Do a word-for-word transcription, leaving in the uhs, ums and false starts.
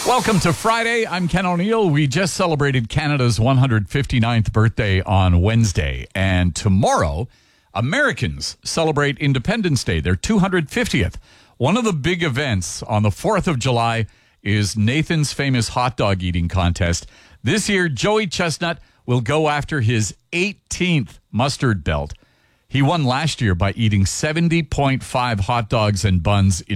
Welcome to Friday. I'm Ken O'Neill. We just celebrated Canada's one hundred fifty-ninth birthday on Wednesday. And tomorrow, Americans celebrate Independence Day, their two hundred fiftieth. One of the big events on the fourth of July is Nathan's famous hot dog eating contest. This year, Joey Chestnut will go after his eighteenth mustard belt. He won last year by eating seventy point five hot dogs and buns in